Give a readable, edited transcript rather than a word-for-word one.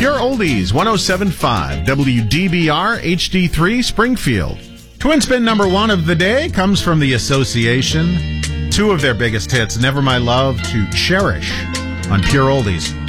Pure Oldies, 107.5, WDBR HD3 Springfield. Twin spin number one of the day comes from the Association. Two of their biggest hits, Never My Love to Cherish on Pure Oldies.